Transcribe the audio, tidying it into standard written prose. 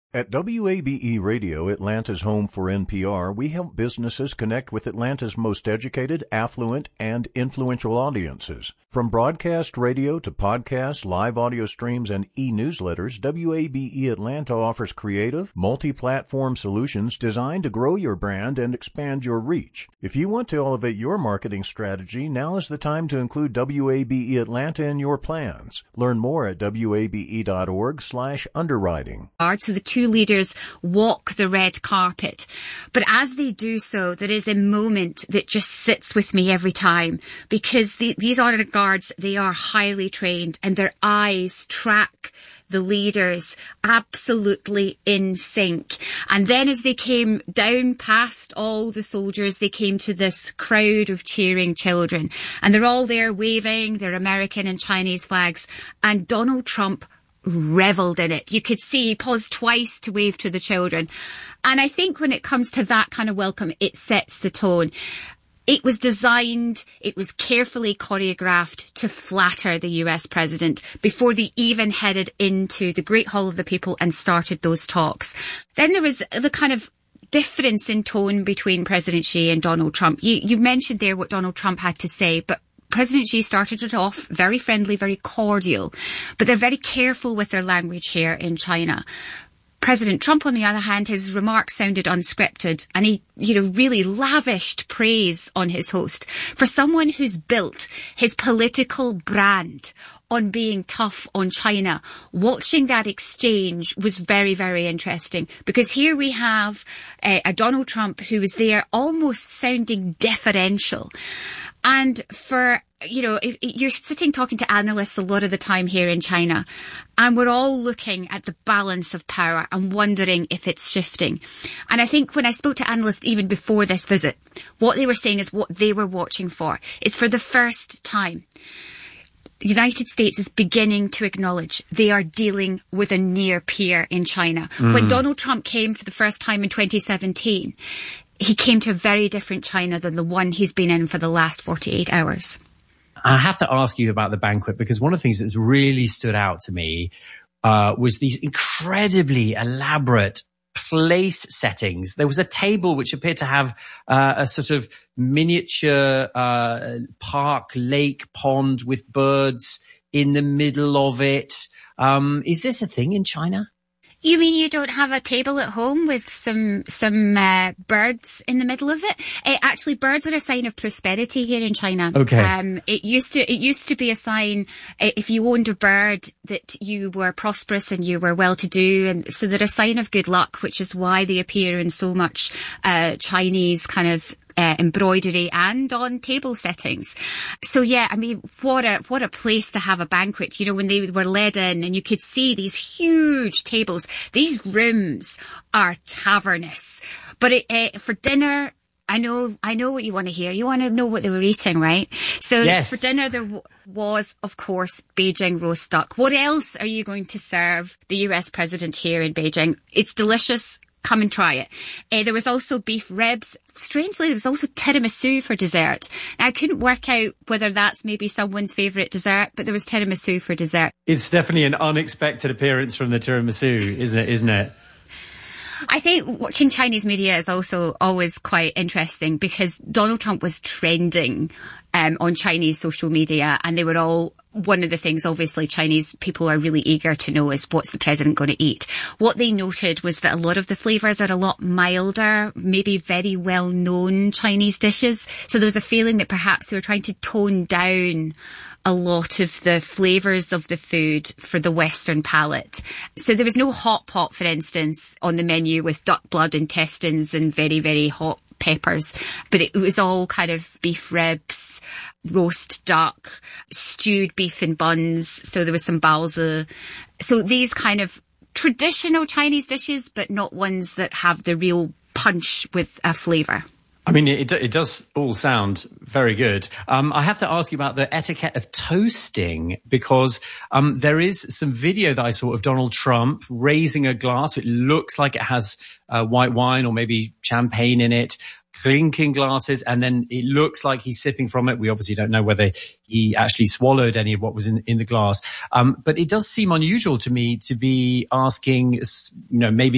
At WABE Radio, Atlanta's home for NPR, we help businesses connect with Atlanta's most educated, affluent, and influential audiences. From broadcast radio to podcasts, live audio streams, and e-newsletters, WABE Atlanta offers creative, multi-platform solutions designed to grow your brand and expand your reach. If you want to elevate your marketing strategy, now is the time to include WABE Atlanta in your plans. Learn more at wabe.org/underwriting. So the two leaders walk the red carpet. But as they do so, there is a moment that just sits with me every time, because these honor guards, they are highly trained and their eyes track the leaders absolutely in sync. And then as they came down past all the soldiers, they came to this crowd of cheering children. And they're all there waving their American and Chinese flags. And Donald Trump reveled in it. You could see he paused twice to wave to the children. And I think when it comes to that kind of welcome, it sets the tone. It was designed, it was carefully choreographed to flatter the US president before they even headed into the Great Hall of the People and started those talks. Then there was the kind of difference in tone between President Xi and Donald Trump. You mentioned there what Donald Trump had to say, but President Xi started it off very friendly, very cordial, but they're very careful with their language here in China. President Trump, on the other hand, his remarks sounded unscripted, and he, really lavished praise on his host. For someone who's built his political brand on being tough on China, watching that exchange was very, very interesting, because here we have a Donald Trump who was there almost sounding deferential. And if you're sitting talking to analysts a lot of the time here in China, and we're all looking at the balance of power and wondering if it's shifting. And I think when I spoke to analysts even before this visit, what they were saying is what they were watching for is, for the first time, the United States is beginning to acknowledge they are dealing with a near peer in China. When Donald Trump came for the first time in 2017, he came to a very different China than the one he's been in for the last 48 hours. I have to ask you about the banquet, because one of the things that's really stood out to me was these incredibly elaborate place settings. There was a table which appeared to have a sort of miniature park, lake, pond with birds in the middle of it. Is this a thing in China? You mean you don't have a table at home with some birds in the middle of it? Actually, birds are a sign of prosperity here in China. Okay. It used to be a sign, if you owned a bird, that you were prosperous and you were well-to-do, and so they're a sign of good luck, which is why they appear in so much Chinese kind of embroidery and on table settings. So yeah, I mean, what a place to have a banquet. When they were led in and you could see these huge tables, these rooms are cavernous. But for dinner, I know what you want to hear. You want to know what they were eating, right? So yes. For dinner, there was, of course, Beijing roast duck. What else are you going to serve the US president here in Beijing? It's delicious. Come and try it. There was also beef ribs. Strangely, there was also tiramisu for dessert. Now, I couldn't work out whether that's maybe someone's favourite dessert, but there was tiramisu for dessert. It's definitely an unexpected appearance from the tiramisu, isn't it? I think watching Chinese media is also always quite interesting, because Donald Trump was trending on Chinese social media, and they were all, one of the things obviously Chinese people are really eager to know is, what's the president going to eat? What they noted was that a lot of the flavours are a lot milder, maybe very well-known Chinese dishes. So there was a feeling that perhaps they were trying to tone down a lot of the flavours of the food for the Western palate. So there was no hot pot, for instance, on the menu with duck blood, intestines and very, very hot peppers, but it was all kind of beef ribs, roast duck, stewed beef in buns. So there was some baozi. So these kind of traditional Chinese dishes, but not ones that have the real punch with a flavour. I mean, it does all sound very good. I have to ask you about the etiquette of toasting, because there is some video that I saw of Donald Trump raising a glass. It looks like it has white wine or maybe champagne in it, clinking glasses, and then it looks like he's sipping from it. We obviously don't know whether he actually swallowed any of what was in the glass. But it does seem unusual to me to be asking, maybe